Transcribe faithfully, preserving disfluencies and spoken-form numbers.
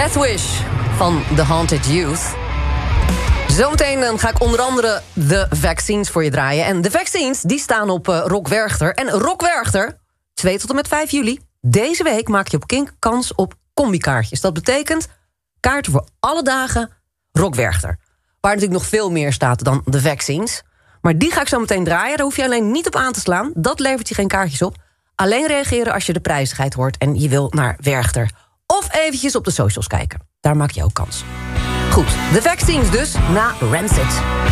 Death Wish van The Haunted Youth. Zometeen dan ga ik onder andere de vaccines voor je draaien. En de vaccines die staan op uh, Rock Werchter. En Rock Werchter, twee tot en met vijf juli... deze week maak je op Kink kans op combi-kaartjes. Dat betekent kaarten voor alle dagen Rock Werchter. Waar natuurlijk nog veel meer staat dan de vaccines. Maar die ga ik zo meteen draaien. Daar hoef je alleen niet op aan te slaan. Dat levert je geen kaartjes op. Alleen reageren als je de prijzigheid hoort en je wil naar Werchter. Of eventjes op de socials kijken. Daar maak je ook kans. Goed, de vaccines dus na Rancid.